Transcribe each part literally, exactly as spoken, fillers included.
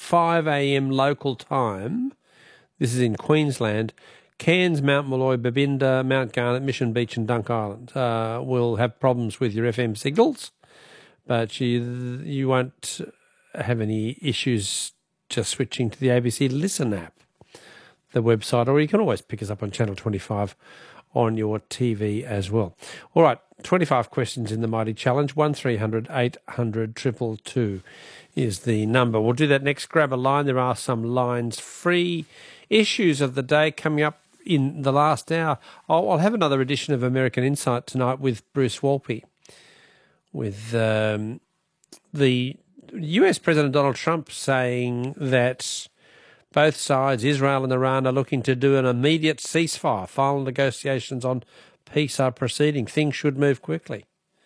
five a m local time. This is in Queensland. Cairns, Mount Molloy, Babinda, Mount Garnet, Mission Beach and Dunk Island uh, will have problems with your F M signals, but you, you won't have any issues just switching to the A B C Listen app, the website, or you can always pick us up on Channel twenty-five on your T V as well. All right, twenty-five questions in the Mighty Challenge. one three hundred eight hundred two two two is the number. We'll do that next. Grab a line. There are some lines free. Issues of the day coming up in the last hour. I'll, I'll have another edition of American Insight tonight with Bruce Walpy, with um, the U S President Donald Trump saying that both sides, Israel and Iran, are looking to do an immediate ceasefire. Final negotiations on peace are proceeding. Things should move quickly,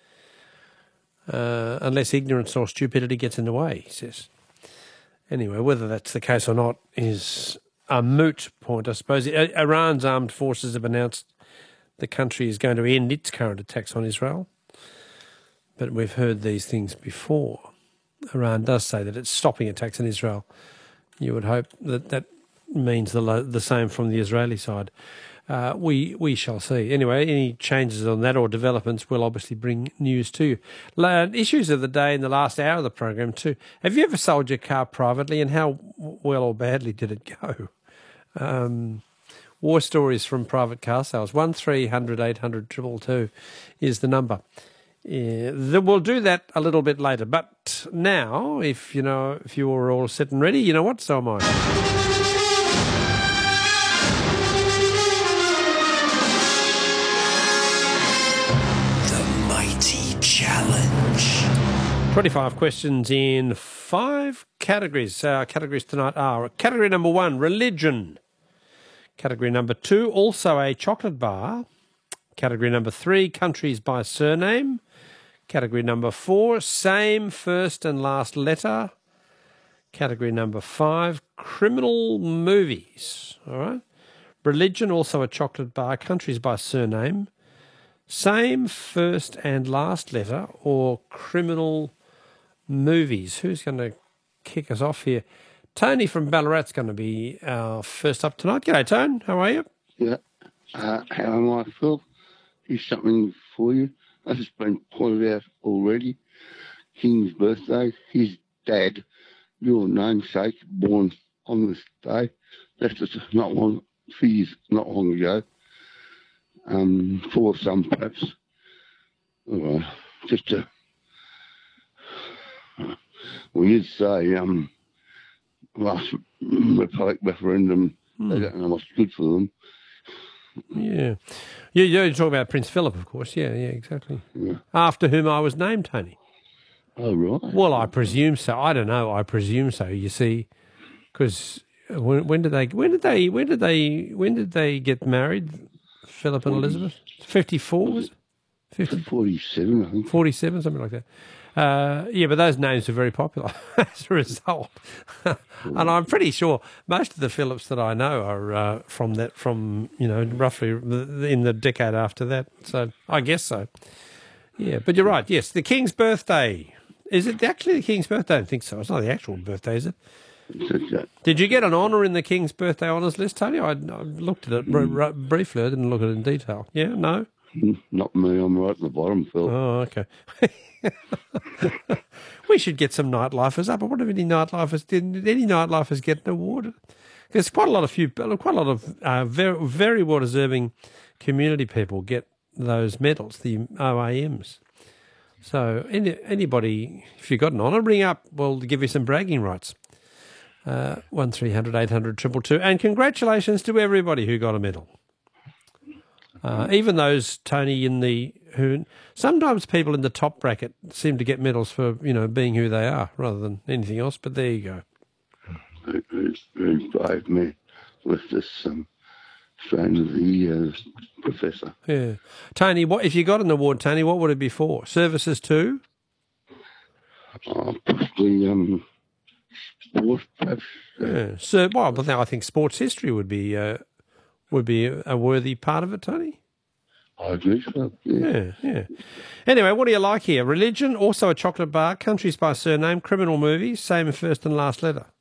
uh, unless ignorance or stupidity gets in the way, he says. Anyway, whether that's the case or not is a moot point, I suppose. Iran's armed forces have announced the country is going to end its current attacks on Israel, but we've heard these things before. Iran does say that it's stopping attacks on Israel. You would hope that that means the the same from the Israeli side. Uh, we we shall see. Anyway, any changes on that or developments will obviously bring news to you. Uh, issues of the day in the last hour of the program too. Have you ever sold your car privately, and how well or badly did it go? Um, war stories from private car sales. One three hundred eight hundred two two two is the number. Yeah, we'll do that a little bit later. But now, if you know, if you are all set and ready, you know what? So am I. The Mighty Challenge. twenty-five questions in five categories. Our categories tonight are category number one, religion. Category number two, also a chocolate bar. Category number three, countries by surname. Category number four, same first and last letter. Category number five, criminal movies. All right. Religion, also a chocolate bar. Countries by surname. Same first and last letter or criminal movies. Who's going to kick us off here? Tony from Ballarat's going to be our first up tonight. G'day, Tone. How are you? Yeah. Uh, how am I, Phil? Here's something for you. As it's been pointed out already, King's birthday, his dad, your namesake, born on this day, left us not long, few years, not long ago. Um, for some, perhaps. Well, just to, we did say, um, last Republic referendum, hmm. they don't know what's good for them. Yeah. You, you're talking about Prince Philip, of course. Yeah, yeah, exactly. Yeah. After whom I was named, Tony. Oh, right. Well, I presume so. I don't know. I presume so. You see, because when, when did they? When did they? When did they? When did they get married? Philip and Elizabeth. Fifty-four was it? Fifty. Forty-seven, I think. Forty-seven, something like that. Uh, yeah, but those names are very popular as a result. And I'm pretty sure most of the Phillips that I know are uh, from that, from, you know, roughly in the decade after that. So I guess so. Yeah, but you're right. Yes, the King's birthday. Is it actually the King's birthday? I don't think so. It's not the actual birthday, is it? Did you get an honour in the King's birthday honours list, Tony? I, I looked at it br- br- briefly. I didn't look at it in detail. Yeah, no? Not me. I'm right at the bottom, Phil. Oh, okay. We should get some nightlifers up. I wonder if any nightlifers did any nightlifers get an award. There's quite a lot of few, quite a lot of uh, very very well deserving community people get those medals, the O A Ms. So any, anybody, if you got an honour, ring up. We'll give you some bragging rights. Uh, one three hundred eight hundred two two two, and congratulations to everybody who got a medal. Uh, even those, Tony, in the who sometimes people in the top bracket seem to get medals for, you know, being who they are rather than anything else. But there you go. It's very brave me with this um, strain of the uh, professor. Yeah, Tony. What if you got an award, Tony? What would it be for? Services too? Uh, possibly um, sport, perhaps. Yeah. So, well, but I think sports history would be. Uh, Would be a worthy part of it, Tony. I agree so, yeah. Yeah, yeah. Anyway, what do you like here? Religion, also a chocolate bar, countries by surname, criminal movies, same first and last letter.